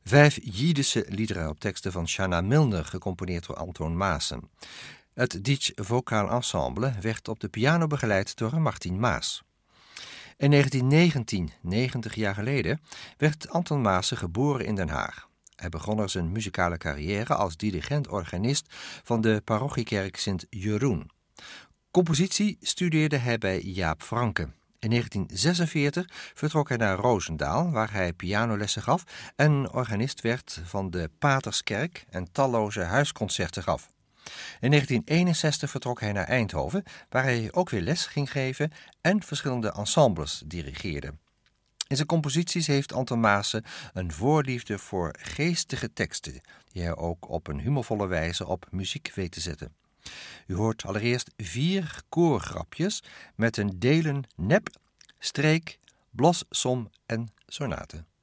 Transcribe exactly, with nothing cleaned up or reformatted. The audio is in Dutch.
Vijf Jiddische liederen op teksten van Shanna Milner, gecomponeerd door Anton Maassen. Het Dietsch Vocaal Ensemble werd op de piano begeleid door Martin Maas. In negentien negentien, negentig jaar geleden, werd Anton Maassen geboren in Den Haag. Hij begon er zijn muzikale carrière als dirigent-organist van de parochiekerk Sint Jeroen. Compositie studeerde hij bij Jaap Franke. In negentien zesenveertig vertrok hij naar Roosendaal, waar hij pianolessen gaf en organist werd van de Paterskerk en talloze huisconcerten gaf. In negentien eenenzestig vertrok hij naar Eindhoven, waar hij ook weer les ging geven en verschillende ensembles dirigeerde. In zijn composities heeft Anton Maassen een voorliefde voor geestige teksten, die hij ook op een humorvolle wijze op muziek weet te zetten. U hoort allereerst vier koorgrapjes met een delen nep, streek, blos, som en sonate.